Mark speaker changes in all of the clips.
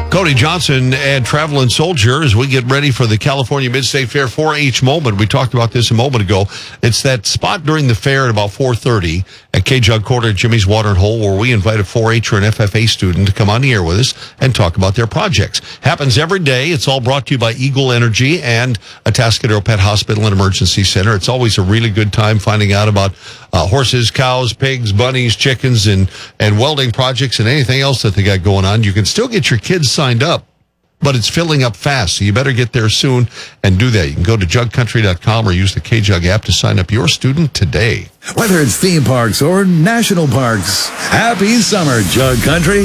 Speaker 1: Cody Johnson and Traveling Soldier as we get ready for the California Mid-State Fair 4-H moment. We talked about this a moment ago. It's that spot during the fair at about 4:30 at K-Jug Quarter at Jimmy's Watering Hole where we invite a 4-H or an FFA student to come on the air with us and talk about their projects. Happens every day. It's all brought to you by Eagle Energy and Atascadero Pet Hospital and Emergency Center. It's always a really good time finding out about horses, cows, pigs, bunnies, chickens, and welding projects and anything else that they got going on. You can still get your kids signed up, but it's filling up fast, so you better get there soon and do that. You can go to jugcountry.com or use the KJug app to sign up your student today.
Speaker 2: Whether it's theme parks or national parks, happy summer, Jug Country.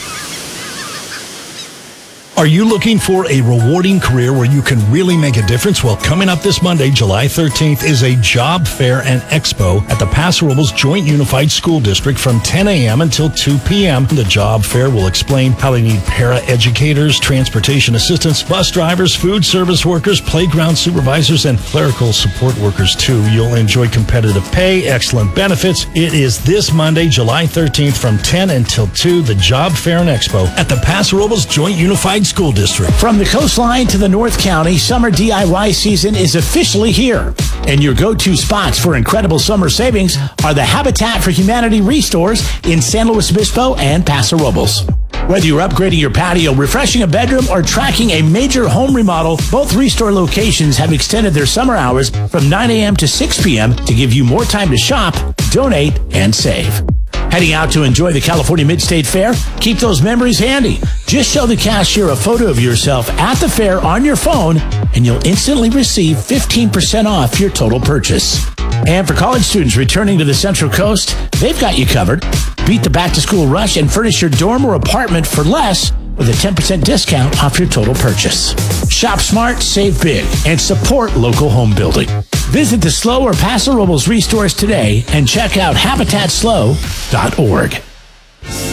Speaker 3: Are you looking for a rewarding career where you can really make a difference? Well, coming up this Monday, July 13th, is a job fair and expo at the Paso Robles Joint Unified School District from 10 a.m. until 2 p.m. The job fair will explain how they need para-educators, transportation assistants, bus drivers, food service workers, playground supervisors, and clerical support workers, too. You'll enjoy competitive pay, excellent benefits. It is this Monday, July 13th, from 10 until 2, the job fair and expo at the Paso Robles Joint Unified School District.
Speaker 4: From the coastline to the North County, summer DIY season is officially here. And your go-to spots for incredible summer savings are the Habitat for Humanity Restores in San Luis Obispo and Paso Robles. Whether you're upgrading your patio, refreshing a bedroom, or tracking a major home remodel, both Restore locations have extended their summer hours from 9 a.m. to 6 p.m. to give you more time to shop, donate, and save. Heading out to enjoy the California Mid-State Fair? Keep those memories handy. Just show the cashier a photo of yourself at the fair on your phone, and you'll instantly receive 15% off your total purchase. And for college students returning to the Central Coast, they've got you covered. Beat the back-to-school rush and furnish your dorm or apartment for less with a 10% discount off your total purchase. Shop smart, save big, and support local home building. Visit the SLO or Paso Robles Restores today and check out HabitatSLO.org.